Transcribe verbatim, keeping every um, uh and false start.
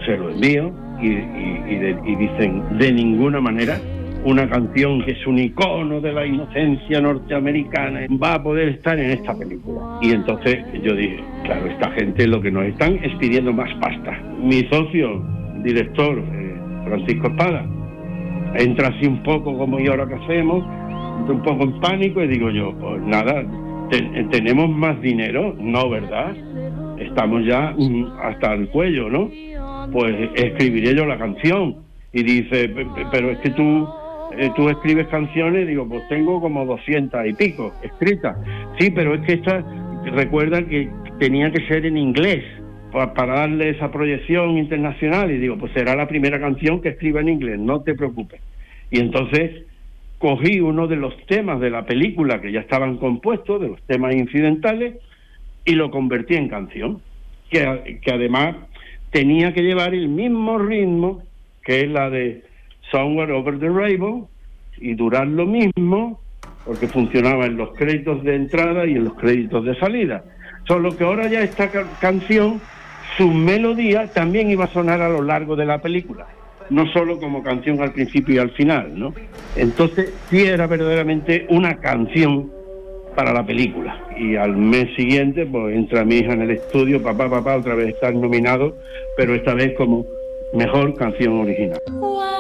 se lo envío y, y, y, de, y dicen, de ninguna manera una canción que es un icono de la inocencia norteamericana va a poder estar en esta película. Y entonces yo dije, claro, esta gente lo que nos están es pidiendo más pasta. Mi socio, director, eh, Francisco Espada, entra así un poco como, ¿y ahora qué hacemos? Entra un poco en pánico y digo yo, pues nada, ten, ¿tenemos más dinero? No, ¿verdad? Estamos ya mm, hasta el cuello, ¿no? Pues escribiré yo la canción. Y dice, pero es que tú, eh, tú escribes canciones. Digo, pues tengo como doscientas y pico escritas. Sí, pero es que esta, recuerda que tenía que ser en inglés para, para darle esa proyección internacional. Y digo, pues será la primera canción que escriba en inglés, no te preocupes. Y entonces cogí uno de los temas de la película que ya estaban compuestos, de los temas incidentales, y lo convertí en canción, que, que además tenía que llevar el mismo ritmo que es la de Somewhere Over the Rainbow, y durar lo mismo, porque funcionaba en los créditos de entrada y en los créditos de salida. Solo que ahora ya esta ca- canción, su melodía también iba a sonar a lo largo de la película, no solo como canción al principio y al final, ¿no? Entonces sí era verdaderamente una canción para la película. Y al mes siguiente pues entra mi hija en el estudio, papá, papá, otra vez estás nominado, pero esta vez como mejor canción original.